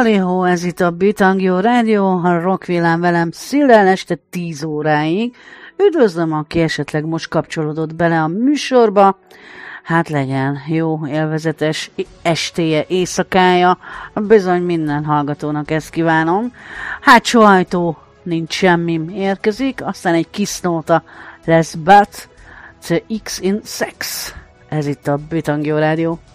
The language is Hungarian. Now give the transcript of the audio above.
Halihó, ez itt a Bitangjó Rádió, a rockvillám velem szillen este 10 óráig. Üdvözlöm, aki esetleg most kapcsolódott bele a műsorba. Hát legyen jó, élvezetes estéje, éjszakája. Bizony minden hallgatónak ezt kívánom. Hátsó ajtó, nincs semmim érkezik, aztán egy kis nóta lesz, but the X in sex. Ez itt a Bitangjó Rádió.